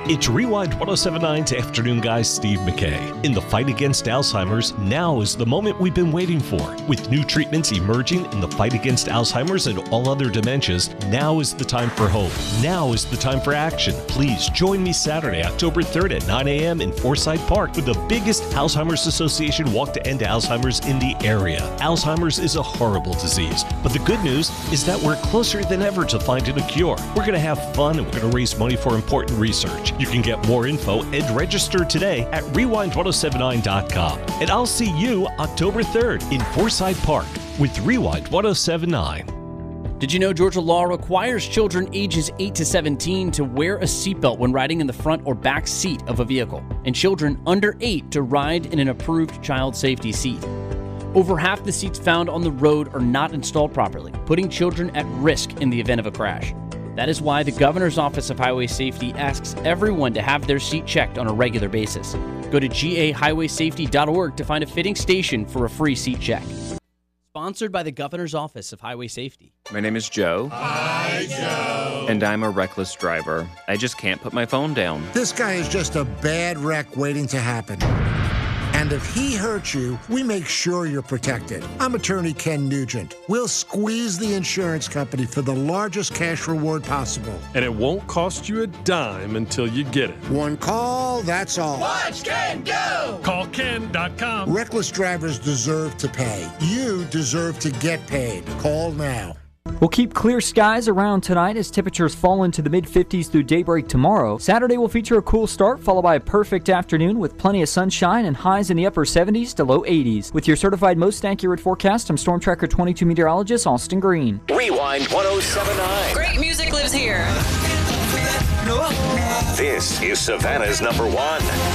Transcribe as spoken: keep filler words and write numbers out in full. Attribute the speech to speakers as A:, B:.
A: It's Rewind ten seventy-nine's Afternoon Guy Steve McKay. In the fight against Alzheimer's, now is the moment we've been waiting for. With new treatments emerging in the fight against Alzheimer's and all other dementias, now is the time for hope. Now is the time for action. Please join me Saturday, October third at nine a.m. in Forsyth Park with the biggest Alzheimer's Association Walk to End Alzheimer's in the area. Alzheimer's is a horrible disease, but the good news is that we're closer than ever to finding a cure. We're going to have fun and we're going to raise money for important research. You can get more info and register today at rewind ten seventy-nine dot com. And I'll see you October third in Forsyth Park with Rewind ten seventy-nine.
B: Did you know Georgia law requires children ages eight to seventeen to wear a seatbelt when riding in the front or back seat of a vehicle, and children under eight to ride in an approved child safety seat? Over half the seats found on the road are not installed properly, putting children at risk in the event of a crash. That is why the Governor's Office of Highway Safety asks everyone to have their seat checked on a regular basis. Go to G A highway safety dot org to find a fitting station for a free seat check. Sponsored by the Governor's Office of Highway Safety.
C: My name is Joe.
D: Hi, Joe.
C: And I'm a reckless driver. I just can't put my phone down.
D: This guy is just a bad wreck waiting to happen. And if he hurts you, we make sure you're protected. I'm attorney Ken Nugent. We'll squeeze the insurance company for the largest cash reward possible.
E: And it won't cost you a dime until you get it.
D: One call, that's all.
F: Watch Ken go!
E: Call Ken dot com.
D: Reckless drivers deserve to pay. You deserve to get paid. Call now.
G: We'll keep clear skies around tonight as temperatures fall into the mid fifties through daybreak tomorrow. Saturday will feature a cool start, followed by a perfect afternoon with plenty of sunshine and highs in the upper seventies to low eighties. With your certified most accurate forecast, I'm Storm Tracker twenty-two meteorologist Austin Green.
H: Rewind ten seventy-nine.
I: Great music lives here.
H: This is Savannah's number one.